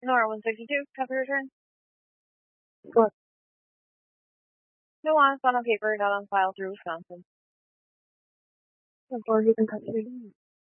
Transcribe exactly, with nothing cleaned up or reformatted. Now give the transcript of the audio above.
Nora one sixty-two, copy return. What? No on, on paper, not on file through Wisconsin. Before he can custody.